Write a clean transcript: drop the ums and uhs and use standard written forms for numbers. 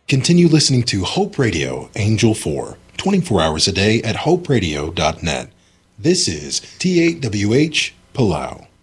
Continue listening to Hope Radio, Angel 4, 24 hours a day at hoperadio.net. This is TAWH Palau.